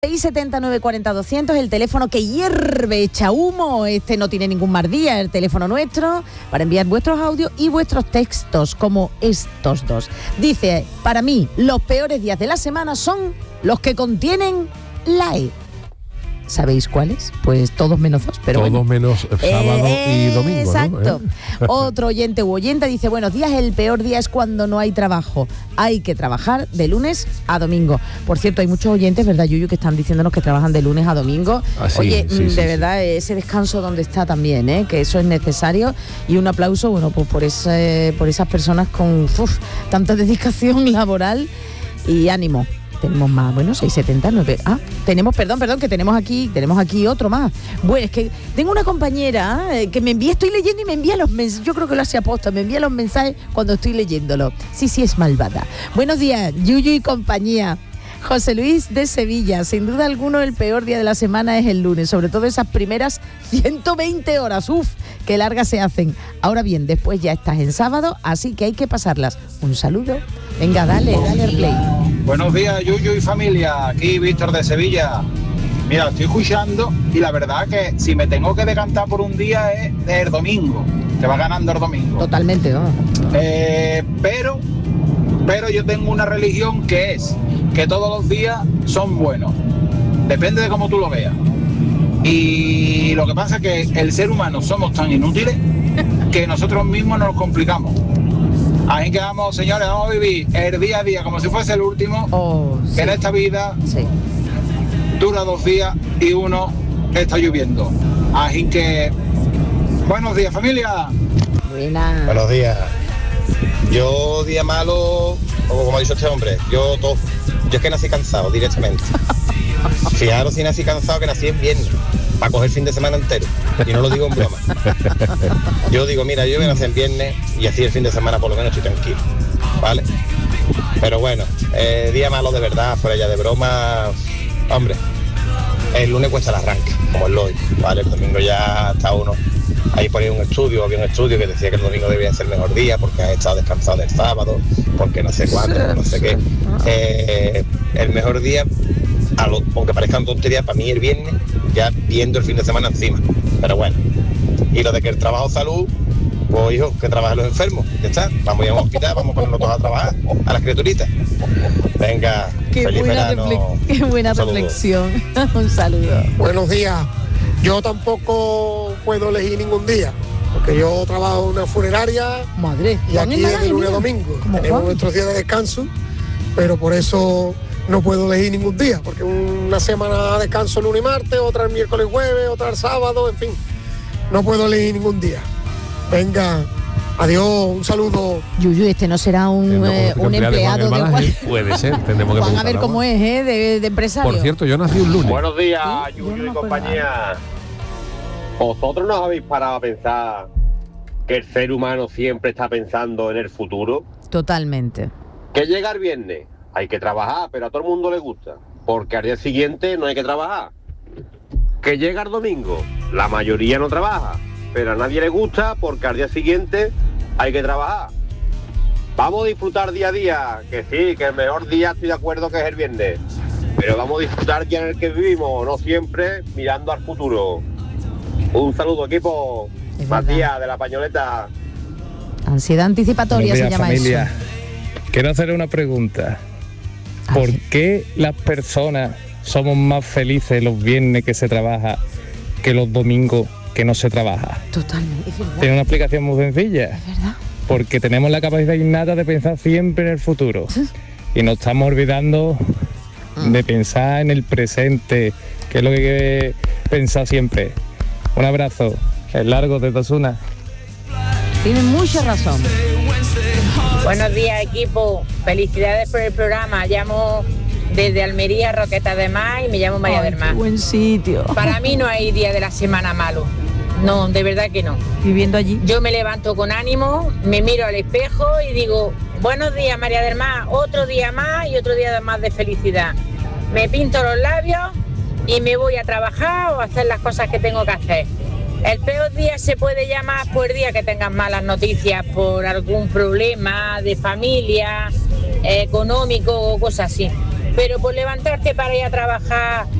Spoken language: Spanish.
670 940 200, el teléfono que hierve, echa humo, no tiene ningún mal día, el teléfono nuestro, para enviar vuestros audios y vuestros textos, como estos dos. Dice, para mí, los peores días de la semana son los que contienen la E. ¿Sabéis cuáles? Pues todos menos dos, pero todos menos sábado y domingo, exacto. ¿no? Otro oyente u oyenta dice, buenos días, el peor día es cuando no hay trabajo. Hay que trabajar de lunes a domingo. Por cierto, hay muchos oyentes, ¿verdad, Yuyu, que están diciéndonos que trabajan de lunes a domingo? Sí, Oye, sí, de verdad, ese descanso donde está también, que eso es necesario. Y un aplauso, bueno, pues por esas personas con tanta dedicación laboral y ánimo. Tenemos más, bueno, 679. Tenemos, perdón, que tenemos aquí otro más. Bueno, es que tengo una compañera que me envía, estoy leyendo y me envía los mensajes, yo creo que lo hace aposta, me envía los mensajes cuando estoy leyéndolo. Sí, es malvada. Buenos días, Yuyu y compañía. José Luis de Sevilla, sin duda alguno el peor día de la semana es el lunes, sobre todo esas primeras 120 horas, qué largas se hacen. Ahora bien, después ya estás en sábado, así que hay que pasarlas. Un saludo. Venga, dale al play. Buenos días, Yuyu y familia, aquí Víctor de Sevilla. Mira, estoy escuchando y la verdad que si me tengo que decantar por un día es el domingo, que va ganando el domingo. Totalmente, ¿no? Pero yo tengo una religión que es que todos los días son buenos, depende de cómo tú lo veas. Y lo que pasa es que el ser humano somos tan inútiles que nosotros mismos nos complicamos. Así que vamos, señores, vamos a vivir el día a día como si fuese el último, que en esta vida dura 2 días y uno está lloviendo. Así que, buenos días, familia. Buenas. Buenos días. Yo, día malo, o como ha dicho este hombre, yo es que nací cansado directamente. Fijaros si nací cansado, que nací en viernes, para coger fin de semana entero. Y no lo digo en broma. Yo digo, mira, yo voy a nacer en viernes y así el fin de semana por lo menos estoy tranquilo, ¿vale? Pero bueno, día malo de verdad, fuera ya de broma, hombre. El lunes cuesta el arranque, como es lógico, ¿vale? El domingo ya está uno. Ahí ponía había un estudio que decía que el domingo debía ser el mejor día porque has estado descansado del sábado, porque no sé cuándo, no sé qué. El mejor día, aunque parezcan tonterías, para mí el viernes, ya viendo el fin de semana encima. Pero bueno, y lo de que el trabajo salud, pues hijo, que trabajen los enfermos, ya está. Vamos a ir a un hospital, vamos a ponernos todos a trabajar, a las criaturitas. Venga, feliz verano. Qué buena reflexión. Un saludo. Buenos días. Yo tampoco puedo elegir ningún día, porque yo trabajo en una funeraria. Madre, y aquí es de lunes a domingo. Tenemos nuestros días de descanso, pero por eso no puedo elegir ningún día, porque una semana de descanso lunes y martes, otra el miércoles y jueves, otra el sábado, en fin. No puedo elegir ningún día. Venga, adiós, un saludo. Yuyu, no será un empleado de Juan. Puede ser, tendremos que Juan, a ver cómo es, de empresario. Por cierto, yo nací un lunes. Buenos días, Yuyu y compañía. ¿Vosotros nos habéis parado a pensar que el ser humano siempre está pensando en el futuro? Totalmente. Que llega el viernes, hay que trabajar, pero a todo el mundo le gusta, porque al día siguiente no hay que trabajar. Que llega el domingo, la mayoría no trabaja, pero a nadie le gusta porque al día siguiente hay que trabajar. Vamos a disfrutar día a día, que sí, que el mejor día estoy de acuerdo que es el viernes, pero vamos a disfrutar ya en el que vivimos, no siempre mirando al futuro. Un saludo, equipo. Matías de la Pañoleta. Ansiedad anticipatoria se llama familia. eso. Quiero hacer una pregunta. ¿Por qué las personas somos más felices los viernes que se trabaja que los domingos que no se trabaja? Totalmente, es verdad. Tiene una explicación muy sencilla. Es verdad. Porque tenemos la capacidad innata de pensar siempre en el futuro. Y nos estamos olvidando de pensar en el presente, que es lo que hay que pensar siempre. Un abrazo, el largo de Osuna. Tiene mucha razón. Buenos días, equipo. Felicidades por el programa. Llamo desde Almería, Roqueta de Mar, y me llamo María del Mar. Buen sitio. Para mí no hay día de la semana malo. No, de verdad que no. Viviendo allí. Yo me levanto con ánimo, me miro al espejo y digo, buenos días, María del Mar. Otro día más y otro día más de felicidad. Me pinto los labios y me voy a trabajar o a hacer las cosas que tengo que hacer. El peor día se puede llamar por el día que tengas malas noticias por algún problema de familia, económico o cosas así. pero por levantarte para ir a trabajar